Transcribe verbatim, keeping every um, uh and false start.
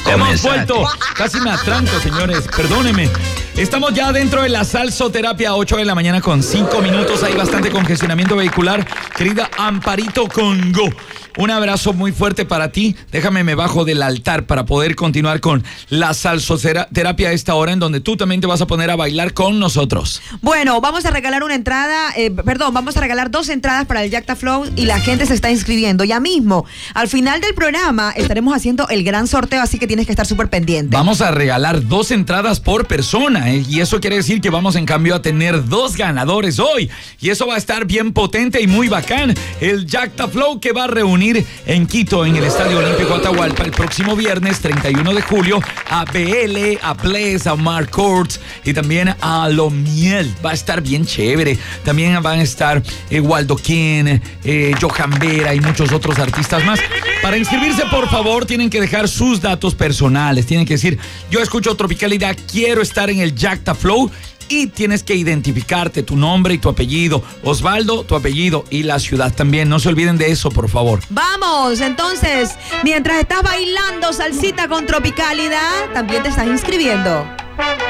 Hemos vuelto. Casi me atranco, señores. Perdónenme. Estamos ya dentro de la salsoterapia, ocho de la mañana con cinco minutos. Hay bastante congestionamiento vehicular. Querida Amparito Congo, un abrazo muy fuerte para ti. Déjame me bajo del altar para poder continuar con la salsoterapia a esta hora, en donde tú también te vas a poner a bailar con nosotros. Bueno, vamos a regalar una entrada, eh, perdón, vamos a regalar dos entradas para el Jacta Flow y la gente se está inscribiendo ya mismo. Al final del programa estaremos haciendo el gran sorteo, así que tienes que estar súper pendiente. Vamos a regalar dos entradas por persona, ¿eh? Y eso quiere decir que vamos en cambio a tener dos ganadores hoy. Y eso va a estar bien potente y muy bacán. El Jacta Flow, que va a reunir en Quito, en el Estadio Olímpico Atahualpa, el próximo viernes treinta y uno de julio, a B L, a Blaze, a Mark Courts y también a Lo Miel. Va a estar bien chévere. También van a estar eh, Waldo King, eh, Johan Vera y muchos otros artistas más. Para inscribirse, por favor, tienen que dejar sus datos personales. Tienen que decir, yo escucho Tropicalidad, quiero estar en el Jacta Flow. Y tienes que identificarte, tu nombre y tu apellido. Osvaldo, tu apellido y la ciudad también. No se olviden de eso, por favor. Vamos, entonces, mientras estás bailando salsita con Tropicalidad, también te estás inscribiendo.